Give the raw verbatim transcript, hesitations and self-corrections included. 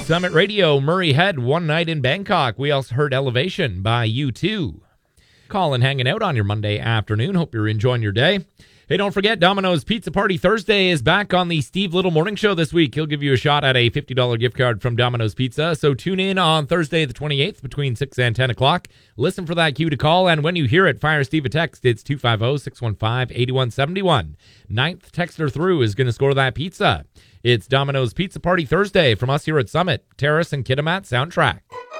Summit Radio, Murray Head, One Night in Bangkok. We also heard Elevation by U two. Colin hanging out on your Monday afternoon. Hope you're enjoying your day. Hey, don't forget, Domino's Pizza Party Thursday is back on the Steve Little Morning Show this week. He'll give you a shot at a fifty dollars gift card from Domino's Pizza. So tune in on Thursday the twenty-eighth between six and ten o'clock. Listen for that cue to call, and when you hear it, fire Steve a text. It's two five zero, six one five, eight one seven one. Ninth texter through is going to score that pizza. It's Domino's Pizza Party Thursday from us here at Summit, Terrace and Kitimat Soundtrack.